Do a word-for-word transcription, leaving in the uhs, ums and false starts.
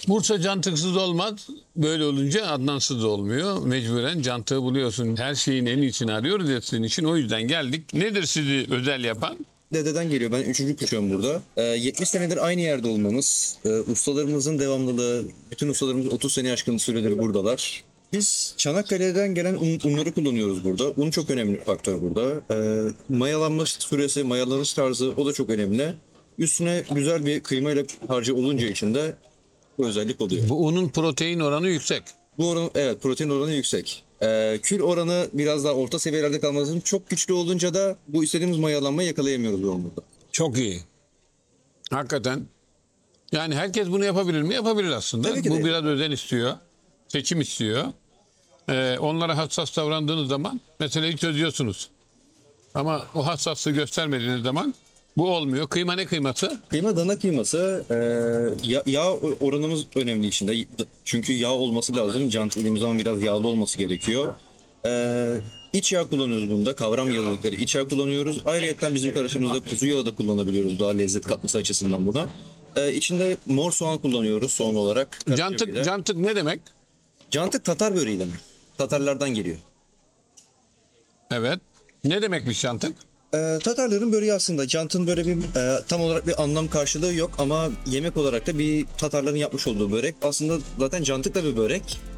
Bursa cantıksız olmaz. Böyle olunca Adnansız da olmuyor. Mecburen cantığı buluyorsun. Her şeyin en iyisini arıyoruz ya sizin için. O yüzden geldik. Nedir sizi özel yapan? Dededen geliyor. Ben üçüncü kuşağım burada. Ee, yetmiş senedir aynı yerde olmamız, e, ustalarımızın devamlılığı, bütün ustalarımız otuz sene aşkın süredir buradalar. Biz Çanakkale'den gelen un, unları kullanıyoruz burada. Un çok önemli bir faktör burada. Ee, mayalanma süresi, mayalanış tarzı o da çok önemli. Üstüne güzel bir kıymayla harcı olunca içinde bu özellik oluyor. Bu unun protein oranı yüksek. Bu oran, evet, protein oranı yüksek. Ee, kül oranı biraz daha orta seviyelerde kalması lazım. Çok güçlü olunca da bu istediğimiz mayalanmayı yakalayamıyoruz bu burada. Çok iyi. Hakikaten. Yani herkes bunu yapabilir mi? Yapabilir aslında. Tabii ki Bu de. biraz özen istiyor. Seçim istiyor. Ee, onlara hassas davrandığınız zaman meseleyi çözüyorsunuz. Ama o hassaslığı göstermediğiniz zaman bu olmuyor. Kıyma ne kıyması? Kıyma dana kıyması, e, ya- yağ oranımız önemli içinde. Çünkü yağ olması lazım. Cant dediğimiz zaman biraz yağlı olması gerekiyor. E, iç yağ kullanıyoruz bunda. Kavram yağlılıkları iç yağ kullanıyoruz. Ayrıca bizim karışımımızda kuzu yağı da kullanabiliyoruz daha lezzet katması açısından buna. E, içinde mor soğan kullanıyoruz soğan olarak. Cantık, cantık ne demek? Cantık Tatar böreği demek. Tatarlardan geliyor. Evet. Ne demekmiş cantık? Ee, Tatarların böreği aslında. Cantın böyle bir e, tam olarak bir anlam karşılığı yok ama yemek olarak da bir Tatarların yapmış olduğu börek. Aslında zaten cantık da bir börek.